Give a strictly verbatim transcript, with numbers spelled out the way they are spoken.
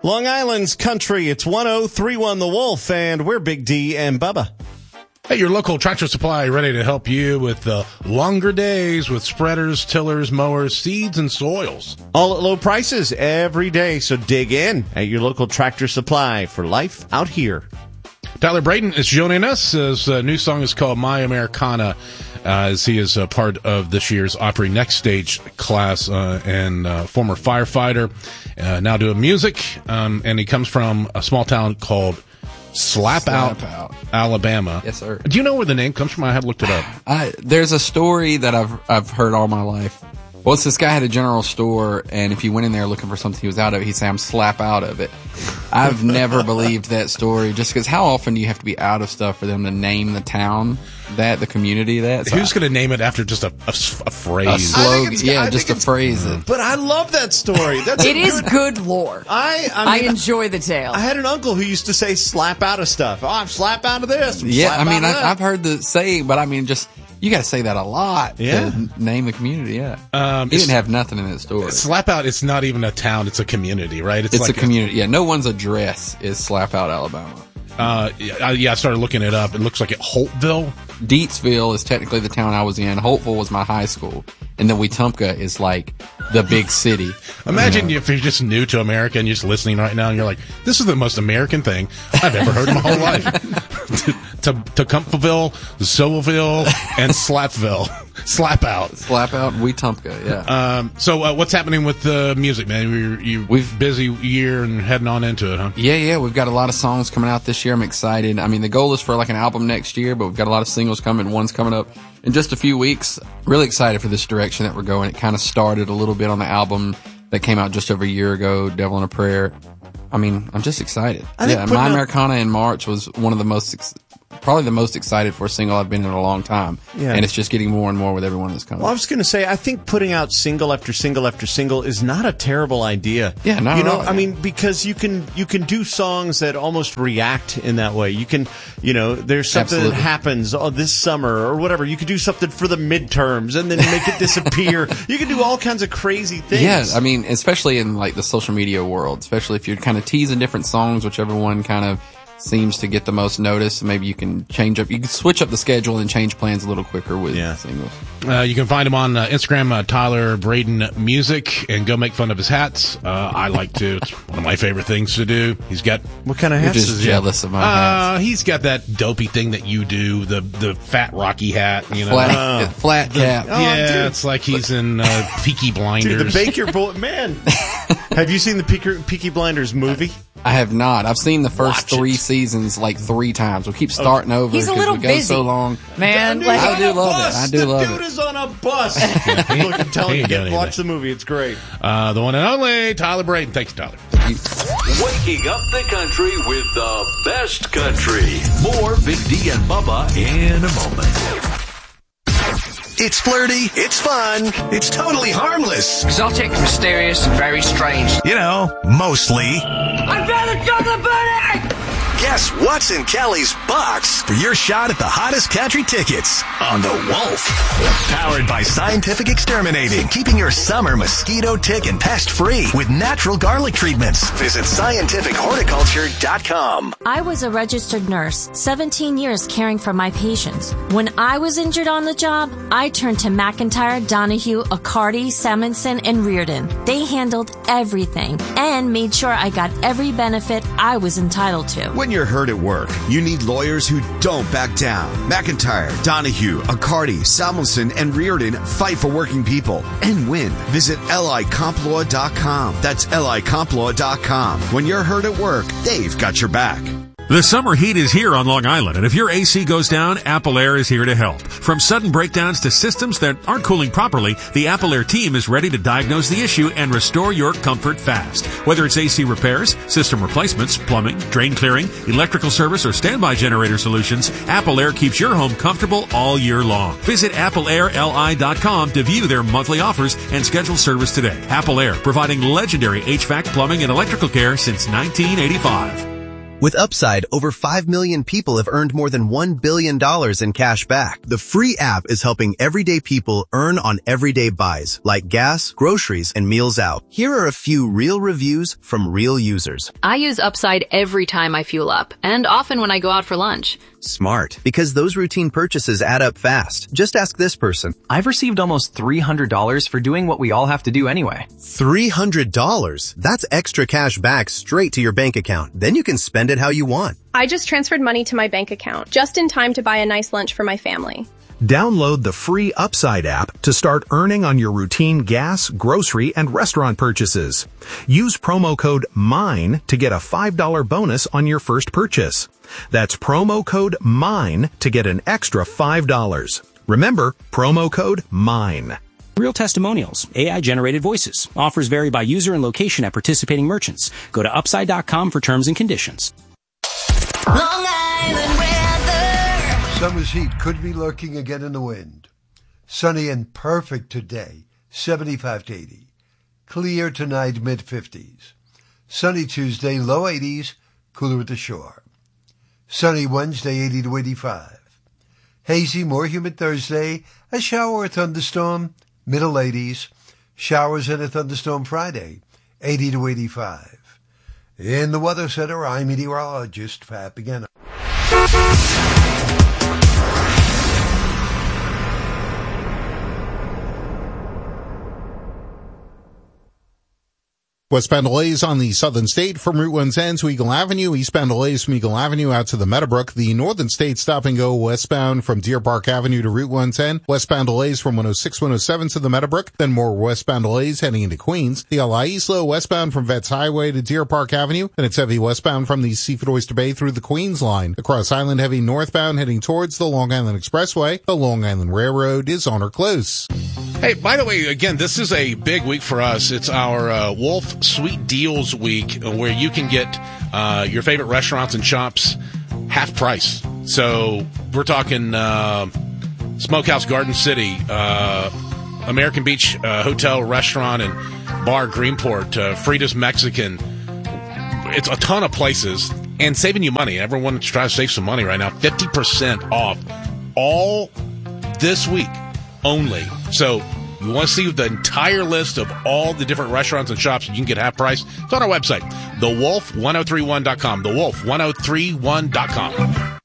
Long Island's country, it's one oh three one The Wolf, and we're Big D and Bubba. Hey, your local Tractor Supply ready to help you with the longer days with spreaders, tillers, mowers, seeds, and soils. All at low prices every day, so dig in at your local Tractor Supply for life out here. Tyler Braden is joining us. His uh, new song is called My Americana, uh, as he is a part of this year's Opry Next Stage class, uh, and uh, former firefighter, uh, now doing music, um, and he comes from a small town called Slap, Slap Out, Out, Alabama. Yes, sir. Do you know where the name comes from? I had looked it up. I, there's a story that I've I've heard all my life. Well, it's this guy had a general store, and if you went in there looking for something he was out of it, he'd say, I'm slap out of it. I've never believed that story, just because how often do you have to be out of stuff for them to name the town that, the community that? So Who's going to name it after just a, a, a phrase? A slogan, it's- yeah, I just think to phrase it. But I love that story. That's It a is good, good lore. I, I, I mean, enjoy the tale. I had an uncle who used to say slap out of stuff. Oh, I'm slap out of this. I'm Yeah, slap I mean, out of I, that. I've heard the saying, but I mean, just you got to say that a lot Yeah. to n- name the community. Yeah, Um, he it's- didn't have nothing in that story. Slap Out, it's not even a town, it's a community, right? It's like a community. Yeah, no one's address is Slap Out, Alabama. Uh, yeah, yeah, I started looking it up. It looks like it Holtville. Deatsville is technically the town I was in. Holtville was my high school, and then Wetumpka is like the big city. Imagine if you're just new to America and you're just listening right now and you're like, this is the most American thing I've ever heard in my whole life. to, to, to Comfortville, Sowellville, and Slapville. Slap Out. Slap Out, Wetumpka, yeah. Um, so uh, what's happening with the music, man? You're, you're We've- busy year and heading on into it, huh? Yeah, yeah, we've got a lot of songs coming out this year. I'm excited. I mean, the goal is for like an album next year, but we've got a lot of singles coming. One's coming up in just a few weeks. Really excited for this direction that we're going. It kind of started a little bit on the album that came out just over a year ago, Devil in a Prayer. I mean, I'm just excited. I think Yeah, putting My out- Americana in March was one of the most, ex- probably the most excited for a single I've been in a long time. Yeah. And it's just getting more and more with everyone that's coming. Well, I was going to say, I think putting out single after single after single is not a terrible idea. Yeah, not you at know, all, I yeah. mean, because you can you can do songs that almost react in that way. You can, you know, there's something Absolutely. that happens oh, this summer or whatever. You could do something for the midterms and then make it disappear. You can do all kinds of crazy things. Yeah, I mean, especially in like the social media world, especially if you're kind of teasing different songs, whichever one kind of seems to get the most notice. Maybe you can change up, you can switch up the schedule and change plans a little quicker with Yeah. singles. Uh, you can find him on uh, Instagram, uh, Tyler Braden Music, and go make fun of his hats. Uh, I like to. It's one of my favorite things to do. He's got. What kind of You're hats just does he have? jealous of my Uh, hats. he's got that dopey thing that you do, the the fat Rocky hat. You know, Flat, flat cap. Oh, yeah, dude. it's like he's in uh, Peaky Blinders. Dude, the Baker Boy, man. Have you seen the Peaky, Peaky Blinders movie? I have not. I've seen the first Watch three it. seasons like three times. We'll keep starting over He's a because little we go busy. so long. Man, Dude, like, he's I on do a love it. bus. I do the love dude it. is on a bus. Look, I'm telling He you, ain't get, doing watch anything. the movie. It's great. Uh, the one and only Tyler Braden. Thanks, Tyler. Waking up the country with the best country. More Big D and Bubba in a moment. It's flirty, it's fun, it's totally harmless. Exotic, mysterious, and very strange. You know, mostly. I found a chocolate bunny! Guess what's in Kelly's box for your shot at the hottest country tickets on The Wolf. Powered by Scientific Exterminating, keeping your summer mosquito, tick, and pest free with natural garlic treatments. Visit scientific horticulture dot com. I was a registered nurse, seventeen years caring for my patients. When I was injured on the job, I turned to McIntyre, Donahue, Accardi, Simonson, and Reardon. They handled everything and made sure I got every benefit I was entitled to. When you're hurt at work, you need lawyers who don't back down. McIntyre, Donahue, Accardi, Samuelson, and Reardon fight for working people and win. Visit L I comp law dot com. That's L I comp law dot com. When you're hurt at work, they've got your back. The summer heat is here on Long Island, and if your A C goes down, Apple Air is here to help. From sudden breakdowns to systems that aren't cooling properly, the Apple Air team is ready to diagnose the issue and restore your comfort fast. Whether it's A C repairs, system replacements, plumbing, drain clearing, electrical service, or standby generator solutions, Apple Air keeps your home comfortable all year long. Visit apple air l i dot com to view their monthly offers and schedule service today. Apple Air, providing legendary H V A C, plumbing, and electrical care since nineteen eighty-five. With Upside, over five million people have earned more than one billion dollars in cash back. The free app is helping everyday people earn on everyday buys, like gas, groceries, and meals out. Here are a few real reviews from real users. I use Upside every time I fuel up, and often when I go out for lunch. Smart, because those routine purchases add up fast. Just ask this person. I've received almost three hundred dollars for doing what we all have to do anyway. three hundred dollars? That's extra cash back straight to your bank account. Then you can spend it how you want. I just transferred money to my bank account, just in time to buy a nice lunch for my family. Download the free Upside app to start earning on your routine gas, grocery, and restaurant purchases. Use promo code MINE to get a five dollars bonus on your first purchase. That's promo code MINE to get an extra five dollars. Remember, promo code MINE. Real testimonials, A I-generated voices. Offers vary by user and location at participating merchants. Go to upside dot com for terms and conditions. Long Island weather. Summer's heat could be lurking again in the wind. Sunny and perfect today, seventy-five to eighty. Clear tonight, mid-fifties. Sunny Tuesday, low eighties, cooler at the shore. Sunny Wednesday, eighty to eighty-five. Hazy, more humid Thursday, a shower or thunderstorm, middle eighties. Showers and a thunderstorm Friday, eighty to eighty-five. In the Weather Center, I'm meteorologist Pat Begana. Westbound delays on the Southern State from Route one's end to Eagle Avenue. Eastbound delays from Eagle Avenue out to the Meadowbrook. The Northern State stop and go westbound from Deer Park Avenue to Route one's end. Westbound delays from one oh six, one oh seven to the Meadowbrook. Then more westbound delays heading into Queens. The L I E slow westbound from Vets Highway to Deer Park Avenue. And it's heavy westbound from the Seafood Oyster Bay through the Queens line. Across Island, heavy northbound heading towards the Long Island Expressway. The Long Island Railroad is on or close. Hey, by the way, again, this is a big week for us. It's our uh, Wolf Sweet Deals Week, where you can get uh, your favorite restaurants and shops half price. So we're talking uh, Smokehouse Garden City, uh, American Beach uh, Hotel, Restaurant, and Bar Greenport, uh, Frida's Mexican. It's a ton of places, and saving you money. Everyone tries to save some money right now. fifty percent off all this week only. So you want to see the entire list of all the different restaurants and shops you can get half price? It's on our website, the wolf ten thirty-one dot com. the wolf ten thirty-one dot com.